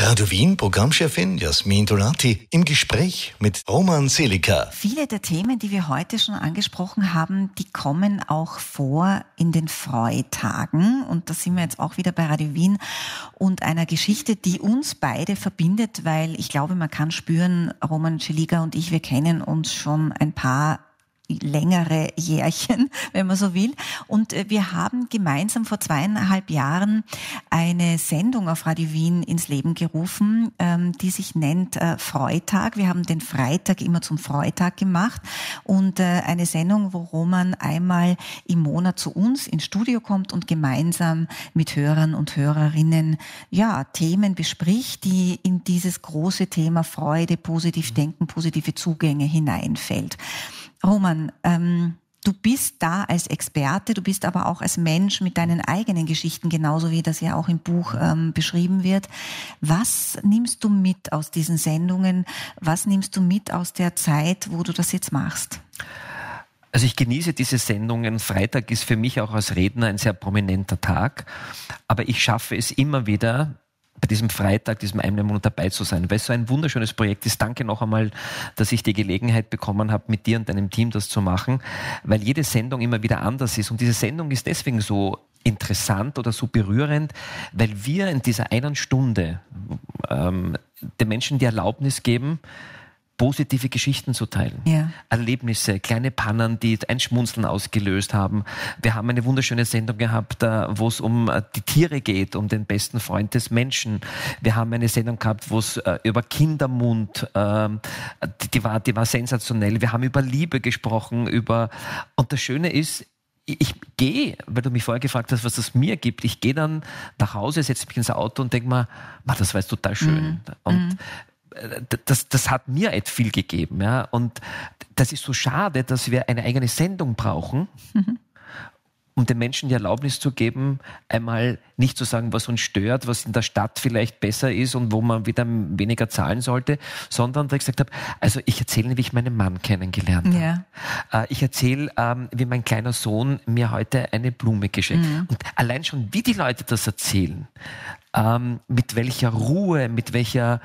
Radio Wien Programmchefin Jasmin Donati im Gespräch mit Roman Selika. Viele der Themen, die wir heute schon angesprochen haben, die kommen auch vor in den Freitagen. Und da sind wir jetzt auch wieder bei Radio Wien und einer Geschichte, die uns beide verbindet, weil ich glaube, man kann spüren, Roman Selika und ich, wir kennen uns schon ein paar längere Jährchen, wenn man so will. Und wir haben gemeinsam vor 2,5 Jahren eine Sendung auf Radio Wien ins Leben gerufen, die sich nennt Freitag. Wir haben den Freitag immer zum Freitag gemacht und eine Sendung, wo Roman einmal im Monat zu uns ins Studio kommt und gemeinsam mit Hörern und Hörerinnen Themen bespricht, die in dieses große Thema Freude, positiv denken, positive Zugänge hineinfällt. Roman, du bist da als Experte, du bist aber auch als Mensch mit deinen eigenen Geschichten, genauso wie das ja auch im Buch beschrieben wird. Was nimmst du mit aus diesen Sendungen? Was nimmst du mit aus der Zeit, wo du das jetzt machst? Also ich genieße diese Sendungen. Freitag ist für mich auch als Redner ein sehr prominenter Tag. Aber ich schaffe es immer wieder, bei diesem Freitag, diesem einen Monat dabei zu sein, weil es so ein wunderschönes Projekt ist. Danke noch einmal, dass ich die Gelegenheit bekommen habe, mit dir und deinem Team das zu machen, weil jede Sendung immer wieder anders ist. Und diese Sendung ist deswegen so interessant oder so berührend, weil wir in dieser einen Stunde den Menschen die Erlaubnis geben, positive Geschichten zu teilen. Ja. Erlebnisse, kleine Pannen, die ein Schmunzeln ausgelöst haben. Wir haben eine wunderschöne Sendung gehabt, wo es um die Tiere geht, um den besten Freund des Menschen. Wir haben eine Sendung gehabt, wo es über Kindermund, die war sensationell. Wir haben über Liebe gesprochen, und das Schöne ist, ich gehe, weil du mich vorher gefragt hast, was es mir gibt, ich gehe dann nach Hause, setze mich ins Auto und denke mir, das war jetzt total schön. Und das hat mir viel gegeben, ja. Und das ist so schade, dass wir eine eigene Sendung brauchen, um den Menschen die Erlaubnis zu geben, einmal nicht zu sagen, was uns stört, was in der Stadt vielleicht besser ist und wo man wieder weniger zahlen sollte, sondern dass ich gesagt habe, also ich erzähle, wie ich meinen Mann kennengelernt habe. Ja. Ich erzähle, wie mein kleiner Sohn mir heute eine Blume geschenkt hat. Und allein schon, wie die Leute das erzählen, mit welcher Ruhe, mit welchem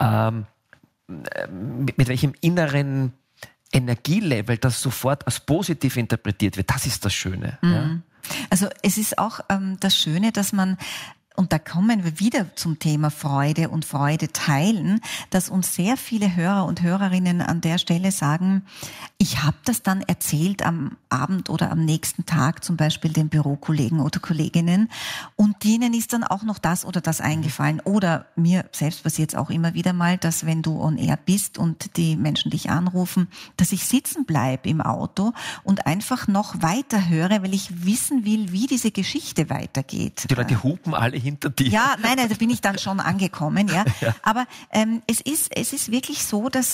inneren Energielevel das sofort als positiv interpretiert wird, das ist das Schöne. Ja? Also es ist auch das Schöne, dass man, und da kommen wir wieder zum Thema Freude und Freude teilen, dass uns sehr viele Hörer und Hörerinnen an der Stelle sagen, ich habe das dann erzählt am Abend oder am nächsten Tag, zum Beispiel den Bürokollegen oder Kolleginnen, und denen ist dann auch noch das oder das eingefallen. Oder mir selbst passiert es auch immer wieder mal, dass wenn du on air bist und die Menschen dich anrufen, dass ich sitzen bleibe im Auto und einfach noch weiter höre, weil ich wissen will, wie diese Geschichte weitergeht. Die Leute hupen alle hinter dir. Ja, nein, da bin ich dann schon angekommen, ja. Ja. Aber es ist wirklich so, dass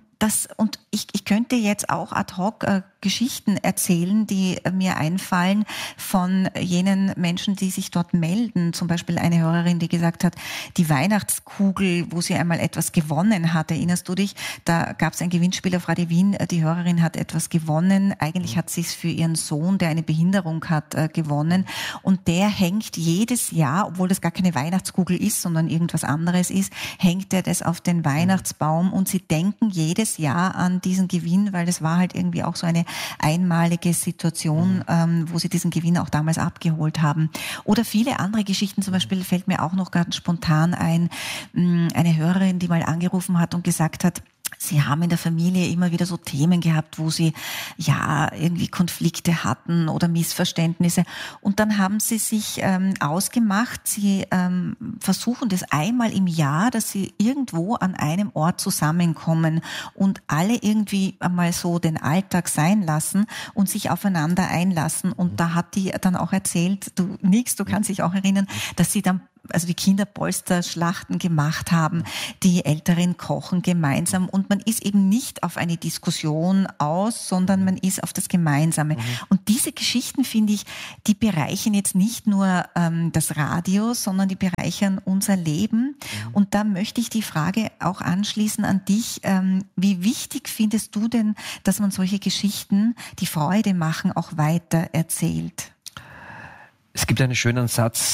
und ich könnte jetzt auch ad hoc Geschichten erzählen, die mir einfallen von jenen Menschen, die sich dort melden. Zum Beispiel eine Hörerin, die gesagt hat, die Weihnachtskugel, wo sie einmal etwas gewonnen hat. Erinnerst du dich? Da gab es ein Gewinnspiel auf Radio Wien. Die Hörerin hat etwas gewonnen. Eigentlich hat sie es für ihren Sohn, der eine Behinderung hat, gewonnen. Und der hängt jedes Jahr, obwohl das gar keine Weihnachtskugel ist, sondern irgendwas anderes ist, hängt er das auf den Weihnachtsbaum und sie denken jedes Jahr an diesen Gewinn, weil das war halt irgendwie auch so eine einmalige Situation, wo sie diesen Gewinn auch damals abgeholt haben. Oder viele andere Geschichten, zum Beispiel fällt mir auch noch ganz spontan ein, eine Hörerin, die mal angerufen hat und gesagt hat, sie haben in der Familie immer wieder so Themen gehabt, wo sie irgendwie Konflikte hatten oder Missverständnisse. Und dann haben sie sich ausgemacht, sie versuchen das einmal im Jahr, dass sie irgendwo an einem Ort zusammenkommen und alle irgendwie einmal so den Alltag sein lassen und sich aufeinander einlassen. Und da hat die dann auch erzählt, du kannst dich auch erinnern, dass sie dann die Kinder Polsterschlachten gemacht haben, die Älteren kochen gemeinsam und man ist eben nicht auf eine Diskussion aus, sondern man ist auf das Gemeinsame. Und diese Geschichten, finde ich, die bereichern jetzt nicht nur das Radio, sondern die bereichern unser Leben. Und da möchte ich die Frage auch anschließen an dich. Wie wichtig findest du denn, dass man solche Geschichten, die Freude machen, auch weiter erzählt? Es gibt einen schönen Satz,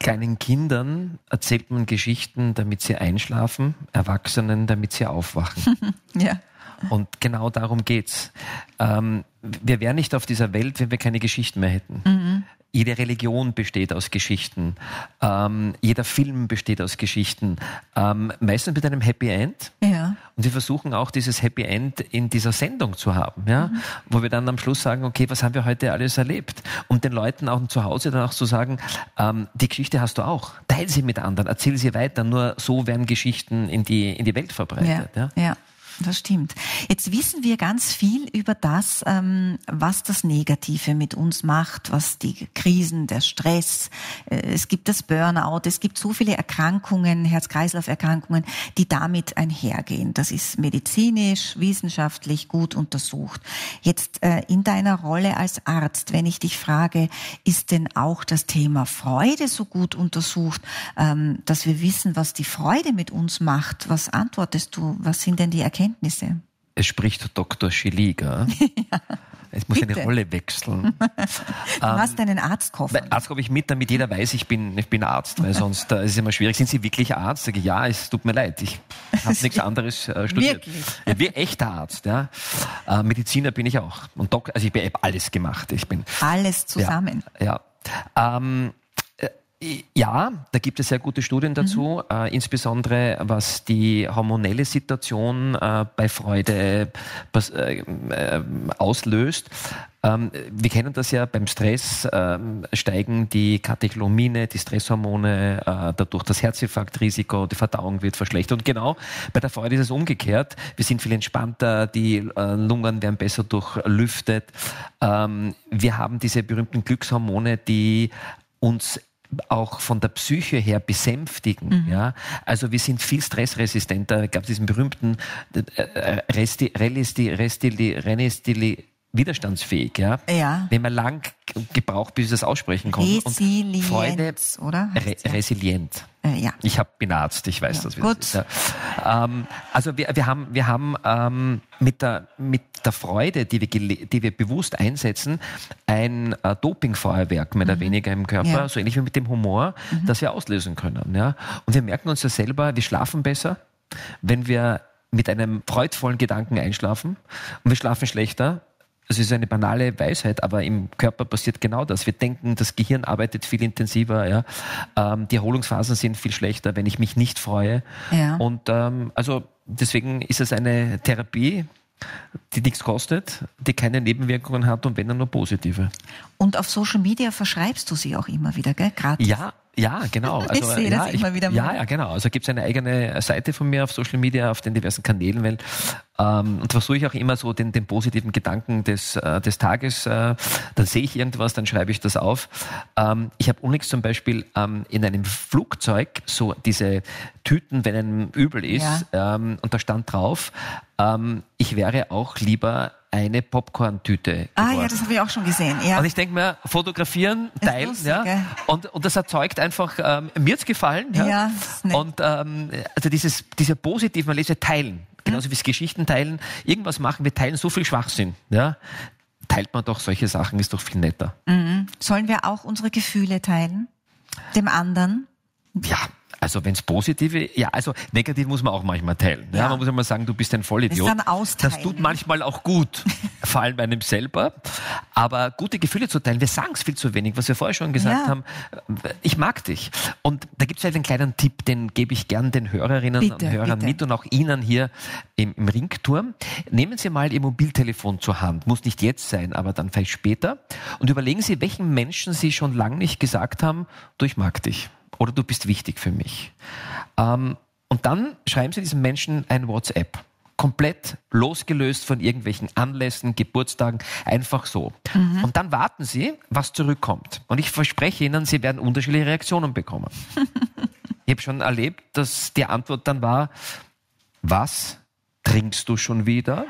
Kleinen Kindern erzählt man Geschichten, damit sie einschlafen, Erwachsenen, damit sie aufwachen. Ja. Und genau darum geht's. Wir wären nicht auf dieser Welt, wenn wir keine Geschichten mehr hätten. Jede Religion besteht aus Geschichten. Jeder Film besteht aus Geschichten. Meistens mit einem Happy End. Ja. Und wir versuchen auch dieses Happy End in dieser Sendung zu haben, ja? Wo wir dann am Schluss sagen, okay, was haben wir heute alles erlebt? Und den Leuten auch zu Hause dann auch zu sagen, die Geschichte hast du auch. Teil sie mit anderen, erzähl sie weiter. Nur so werden Geschichten in die Welt verbreitet. Ja. Das stimmt. Jetzt wissen wir ganz viel über das, was das Negative mit uns macht, was die Krisen, der Stress, es gibt das Burnout, es gibt so viele Erkrankungen, Herz-Kreislauf-Erkrankungen, die damit einhergehen. Das ist medizinisch, wissenschaftlich gut untersucht. Jetzt in deiner Rolle als Arzt, wenn ich dich frage, ist denn auch das Thema Freude so gut untersucht, dass wir wissen, was die Freude mit uns macht? Was antwortest du? Was sind denn die Erkenntnisse? Es spricht Dr. Schilliger. Ja, jetzt muss ich eine Rolle wechseln. Du hast einen Arztkoffer. Arzt habe ich mit, damit jeder weiß, ich bin Arzt, weil sonst ist es immer schwierig. Sind Sie wirklich Arzt? Sage ich, ja, es tut mir leid, ich habe nichts anderes studiert. Wirklich? Ja, wie echter Arzt. Ja. Mediziner bin ich auch. Und also ich habe alles gemacht. Alles zusammen. Ja. Ja, da gibt es sehr gute Studien dazu, insbesondere was die hormonelle Situation bei Freude auslöst. Wir kennen das ja, beim Stress steigen die Katecholamine, die Stresshormone, dadurch das Herzinfarktrisiko, die Verdauung wird verschlechtert. Und genau bei der Freude ist es umgekehrt. Wir sind viel entspannter, die Lungen werden besser durchlüftet. Wir haben diese berühmten Glückshormone, die uns auch von der Psyche her besänftigen. Ja? Also wir sind viel stressresistenter. Da gab es diesen berühmten widerstandsfähig. Ja? Ja. Wenn man lang gebraucht, bis ich das aussprechen konnte. Resilienz, Freude, oder? Resilient. Ja. Ich bin Arzt, ich weiß das. Gut. Das ist, ja. Also wir haben mit der Freude, die wir bewusst einsetzen, ein Dopingfeuerwerk mehr oder weniger im Körper, so ähnlich wie mit dem Humor, das wir auslösen können. Ja? Und wir merken uns ja selber, wir schlafen besser, wenn wir mit einem freudvollen Gedanken einschlafen, und wir schlafen schlechter. Das ist eine banale Weisheit, aber im Körper passiert genau das. Wir denken, das Gehirn arbeitet viel intensiver. Ja? Die Erholungsphasen sind viel schlechter, wenn ich mich nicht freue. Ja. Und also deswegen ist es eine Therapie, die nichts kostet, die keine Nebenwirkungen hat und wenn dann nur positive. Und auf Social Media verschreibst du sie auch immer wieder, gell? Gratis. Ja, genau. Also, ich sehe das immer wieder mal. Ja, genau. Also gibt es eine eigene Seite von mir auf Social Media, auf den diversen Kanälen, weil und versuche ich auch immer so den positiven Gedanken des Tages, dann sehe ich irgendwas, dann schreibe ich das auf. Ich habe unlängst zum Beispiel in einem Flugzeug so diese Tüten, wenn einem übel ist, und da stand drauf, ich wäre auch lieber eine Popcorn-Tüte geworden. Ja, das habe ich auch schon gesehen. Ja. Und ich denke mir, fotografieren, teilen, lustig, ja. Und das erzeugt einfach, mir hat's gefallen. Ja, ist nett. Und also dieser positive, man lese teilen, genauso wie es Geschichten teilen, irgendwas machen, wir teilen so viel Schwachsinn. Ja. Teilt man doch solche Sachen, ist doch viel netter. Sollen wir auch unsere Gefühle teilen? Dem anderen? Ja. Also wenn es positive, also negativ muss man auch manchmal teilen. Ja. Man muss immer sagen, du bist ein Vollidiot. Das, dann austeilen. Das tut manchmal auch gut, vor allem bei einem selber. Aber gute Gefühle zu teilen, wir sagen es viel zu wenig, was wir vorher schon gesagt haben. Ich mag dich. Und da gibt es einen kleinen Tipp, den gebe ich gern den Hörerinnen und Hörern mit und auch Ihnen hier im Ringturm. Nehmen Sie mal Ihr Mobiltelefon zur Hand. Muss nicht jetzt sein, aber dann vielleicht später. Und überlegen Sie, welchen Menschen Sie schon lange nicht gesagt haben, du, ich mag dich. Oder du bist wichtig für mich. Und dann schreiben Sie diesem Menschen ein WhatsApp. Komplett losgelöst von irgendwelchen Anlässen, Geburtstagen, einfach so. Und dann warten Sie, was zurückkommt. Und ich verspreche Ihnen, Sie werden unterschiedliche Reaktionen bekommen. Ich habe schon erlebt, dass die Antwort dann war, was? Trinkst du schon wieder?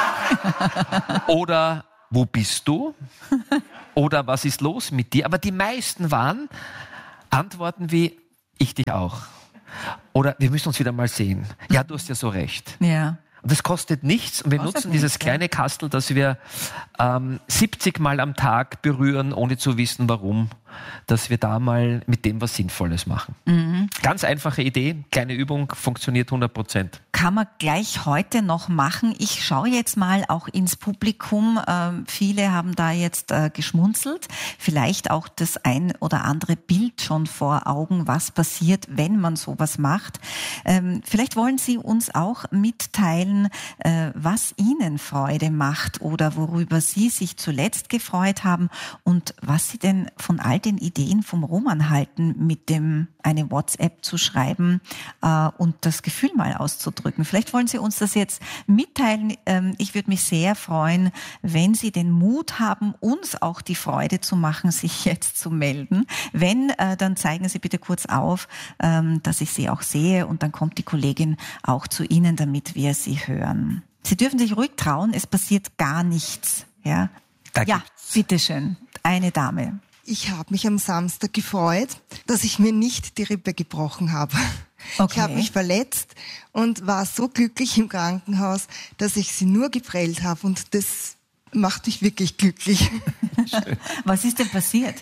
Oder wo bist du? Oder was ist los mit dir? Aber die meisten waren Antworten wie, ich dich auch. Oder wir müssen uns wieder mal sehen. Ja, du hast ja so recht. Ja. Und das kostet nichts. Und wir nutzen dieses kleine Kastel, das wir 70 Mal am Tag berühren, ohne zu wissen, warum, dass wir da mal mit dem was Sinnvolles machen. Ganz einfache Idee, kleine Übung, funktioniert 100%. Kann man gleich heute noch machen. Ich schaue jetzt mal auch ins Publikum. Viele haben da jetzt geschmunzelt. Vielleicht auch das ein oder andere Bild schon vor Augen, was passiert, wenn man sowas macht. Vielleicht wollen Sie uns auch mitteilen, was Ihnen Freude macht oder worüber Sie sich zuletzt gefreut haben und was Sie denn von all den Ideen vom Roman halten, mit dem eine WhatsApp zu schreiben und das Gefühl mal auszudrücken. Vielleicht wollen Sie uns das jetzt mitteilen. Ich würde mich sehr freuen, wenn Sie den Mut haben, uns auch die Freude zu machen, sich jetzt zu melden. Wenn, dann zeigen Sie bitte kurz auf, dass ich Sie auch sehe und dann kommt die Kollegin auch zu Ihnen, damit wir Sie hören. Sie dürfen sich ruhig trauen, es passiert gar nichts. Ja, bitteschön, eine Dame. Ich habe mich am Samstag gefreut, dass ich mir nicht die Rippe gebrochen habe. Okay. Ich habe mich verletzt und war so glücklich im Krankenhaus, dass ich sie nur geprellt habe und das macht mich wirklich glücklich. Was ist denn passiert?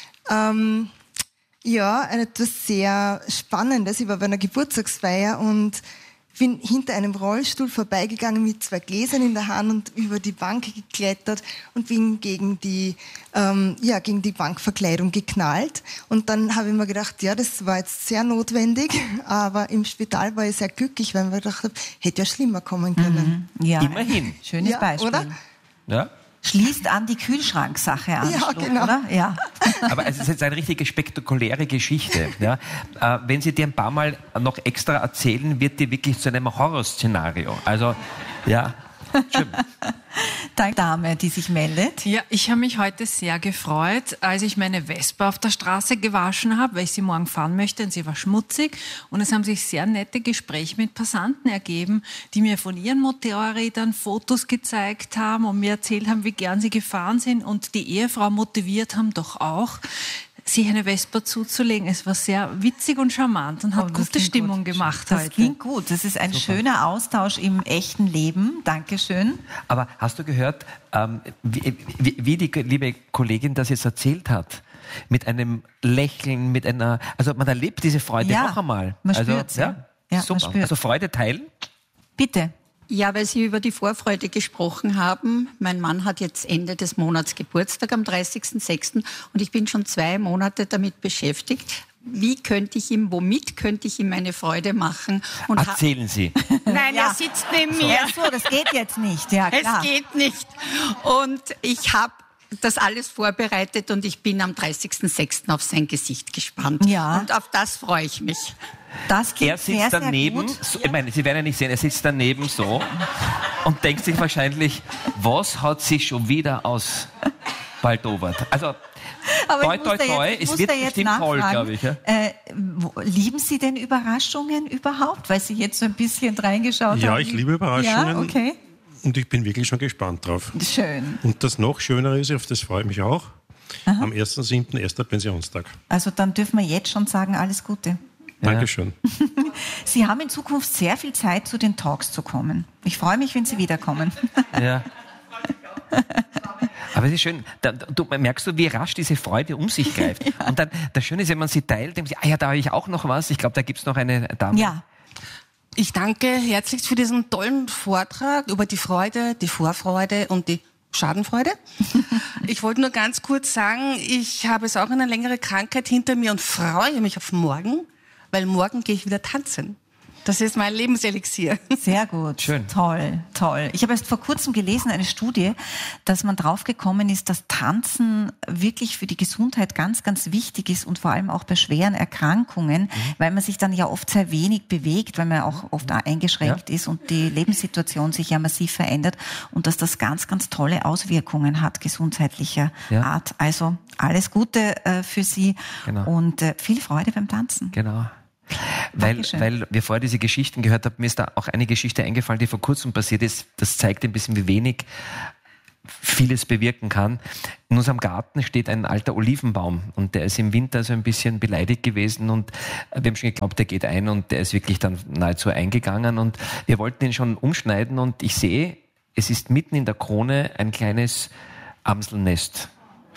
Etwas sehr Spannendes. Ich war bei einer Geburtstagsfeier und bin hinter einem Rollstuhl vorbeigegangen mit 2 Gläsern in der Hand und über die Bank geklettert und bin gegen die Bankverkleidung geknallt. Und dann habe ich mir gedacht, ja, das war jetzt sehr notwendig, aber im Spital war ich sehr glücklich, weil ich mir gedacht habe, hätte ja schlimmer kommen können. Ja, immerhin. Schönes Beispiel. Oder? Ja. Schließt an die Kühlschranksache an. Ja, genau. Oder? Ja. Aber es ist jetzt eine richtige spektakuläre Geschichte. Ja? Wenn Sie dir ein paar Mal noch extra erzählen, wird die wirklich zu einem Horrorszenario. Also, ja, schön. Danke, Dame, die sich meldet. Ja, ich habe mich heute sehr gefreut, als ich meine Vespa auf der Straße gewaschen habe, weil ich sie morgen fahren möchte und sie war schmutzig. Und es haben sich sehr nette Gespräche mit Passanten ergeben, die mir von ihren Motorrädern Fotos gezeigt haben und mir erzählt haben, wie gern sie gefahren sind und die Ehefrau motiviert haben, doch auch sich eine Vespa zuzulegen. Es war sehr witzig und charmant und hat gute Stimmung gemacht heute. Das klingt gut. Das ist ein schöner Austausch im echten Leben. Dankeschön. Aber hast du gehört, wie die liebe Kollegin das jetzt erzählt hat? Mit einem Lächeln, also man erlebt diese Freude noch einmal. Man spürt sie. Ja, super. Also Freude teilen? Bitte. Ja, weil Sie über die Vorfreude gesprochen haben. Mein Mann hat jetzt Ende des Monats Geburtstag am 30.06. und ich bin schon 2 Monate damit beschäftigt. Womit könnte ich ihm eine Freude machen? Und erzählen Sie. Nein, er sitzt neben mir. Ach so, das geht jetzt nicht. Ja, klar. Es geht nicht. Und ich habe das alles vorbereitet und ich bin am 30.06. auf sein Gesicht gespannt. Ja. Und auf das freue ich mich. Das er sitzt sehr, daneben, sehr so, ich meine, Sie werden ja nicht sehen, er sitzt daneben so und denkt sich wahrscheinlich, was hat sie schon wieder aus Baldowert? Also, toi, es wird bestimmt toll, glaube ich. Ja? Lieben Sie denn Überraschungen überhaupt? Weil Sie jetzt so ein bisschen reingeschaut haben. Ja, ich liebe Überraschungen. Ja, okay. Und ich bin wirklich schon gespannt drauf. Schön. Und das noch Schönere ist, auf das freue ich mich auch, am 1.7. erster Pensionstag. Also dann dürfen wir jetzt schon sagen, alles Gute. Dankeschön. Sie haben in Zukunft sehr viel Zeit, zu den Talks zu kommen. Ich freue mich, wenn Sie wiederkommen. Ja. Aber es ist schön, merkst du, wie rasch diese Freude um sich greift. Ja. Und dann, das Schöne ist, wenn man sie teilt, denkt man, da habe ich auch noch was. Ich glaube, da gibt es noch eine Dame. Ja. Ich danke herzlichst für diesen tollen Vortrag über die Freude, die Vorfreude und die Schadenfreude. Ich wollte nur ganz kurz sagen, ich habe jetzt auch eine längere Krankheit hinter mir und freue mich auf morgen, weil morgen gehe ich wieder tanzen. Das ist mein Lebenselixier. Sehr gut. Schön. Toll, toll. Ich habe erst vor kurzem gelesen, eine Studie, dass man draufgekommen ist, dass Tanzen wirklich für die Gesundheit ganz, ganz wichtig ist und vor allem auch bei schweren Erkrankungen, weil man sich dann ja oft sehr wenig bewegt, weil man auch oft eingeschränkt ist und die Lebenssituation sich ja massiv verändert und dass das ganz, ganz tolle Auswirkungen hat, gesundheitlicher Art. Also alles Gute für Sie und viel Freude beim Tanzen. Genau. Weil wir vorher diese Geschichten gehört haben, mir ist da auch eine Geschichte eingefallen, die vor kurzem passiert ist. Das zeigt ein bisschen, wie wenig vieles bewirken kann. In unserem Garten steht ein alter Olivenbaum und der ist im Winter so ein bisschen beleidigt gewesen und wir haben schon geglaubt, der geht ein und der ist wirklich dann nahezu eingegangen und wir wollten ihn schon umschneiden und ich sehe, es ist mitten in der Krone ein kleines Amselnest.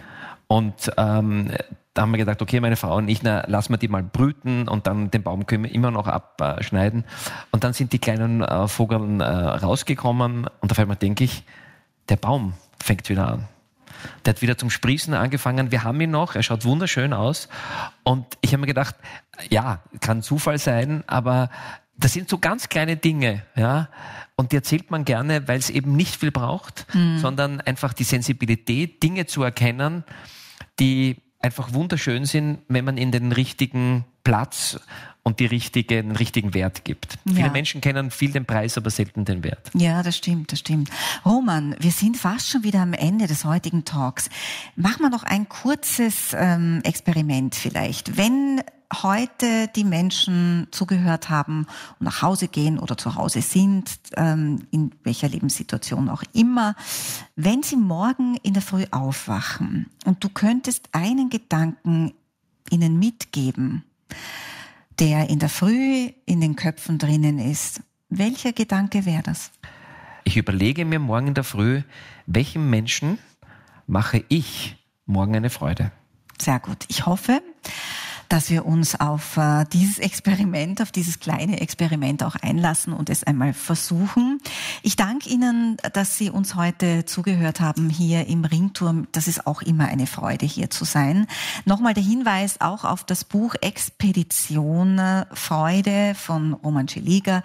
Und da haben wir gedacht, okay, meine Frau und ich, lassen wir die mal brüten und dann den Baum können wir immer noch abschneiden. Und dann sind die kleinen Vogeln rausgekommen und auf einmal denke ich, der Baum fängt wieder an. Der hat wieder zum Sprießen angefangen. Wir haben ihn noch, er schaut wunderschön aus. Und ich habe mir gedacht, ja, kann Zufall sein, aber das sind so ganz kleine Dinge, ja. Und die erzählt man gerne, weil es eben nicht viel braucht, sondern einfach die Sensibilität, Dinge zu erkennen, die einfach wunderschön sind, wenn man ihnen den richtigen Platz und den richtigen Wert gibt. Ja. Viele Menschen kennen viel den Preis, aber selten den Wert. Ja, das stimmt. Roman, wir sind fast schon wieder am Ende des heutigen Talks. Machen wir noch ein kurzes Experiment vielleicht. Wenn heute die Menschen zugehört haben und nach Hause gehen oder zu Hause sind, in welcher Lebenssituation auch immer, wenn sie morgen in der Früh aufwachen und du könntest einen Gedanken ihnen mitgeben, der in der Früh in den Köpfen drinnen ist, welcher Gedanke wäre das? Ich überlege mir morgen in der Früh, welchem Menschen mache ich morgen eine Freude? Sehr gut. Ich hoffe, dass wir uns auf dieses Experiment, auf dieses kleine Experiment auch einlassen und es einmal versuchen. Ich danke Ihnen, dass Sie uns heute zugehört haben hier im Ringturm. Das ist auch immer eine Freude, hier zu sein. Nochmal der Hinweis auch auf das Buch Expedition Freude von Roman Szeliga,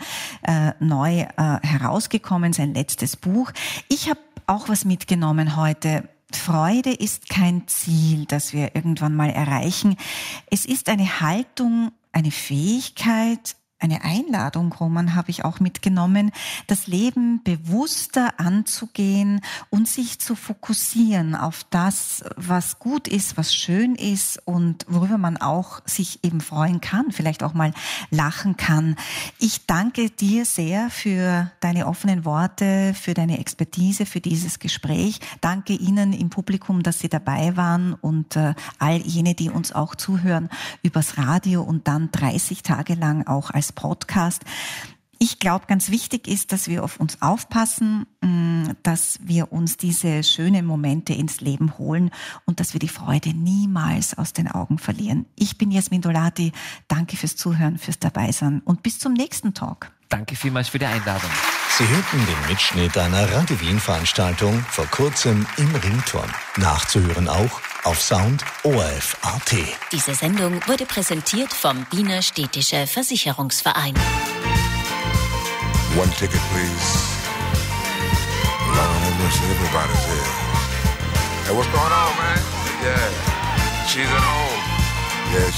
neu herausgekommen, sein letztes Buch. Ich habe auch was mitgenommen heute. Freude ist kein Ziel, das wir irgendwann mal erreichen. Es ist eine Haltung, eine Fähigkeit, eine Einladung, Roman, habe ich auch mitgenommen, das Leben bewusster anzugehen und sich zu fokussieren auf das, was gut ist, was schön ist und worüber man auch sich eben freuen kann, vielleicht auch mal lachen kann. Ich danke dir sehr für deine offenen Worte, für deine Expertise, für dieses Gespräch. Danke Ihnen im Publikum, dass Sie dabei waren und all jene, die uns auch zuhören übers Radio und dann 30 Tage lang auch als Podcast. Ich glaube, ganz wichtig ist, dass wir auf uns aufpassen, dass wir uns diese schönen Momente ins Leben holen und dass wir die Freude niemals aus den Augen verlieren. Ich bin Jasmin Dolati. Danke fürs Zuhören, fürs Dabeisein und bis zum nächsten Talk. Danke vielmals für die Einladung. Sie hörten den Mitschnitt einer Radio Wien Veranstaltung vor kurzem im Ringturm. Nachzuhören auch auf Sound ORF.at. Diese Sendung wurde präsentiert vom Wiener Städtischer Versicherungsverein. One ticket, please. Lord have mercy, everybody's here. Hey, what's going on, man? Yeah, she's at home. Yeah.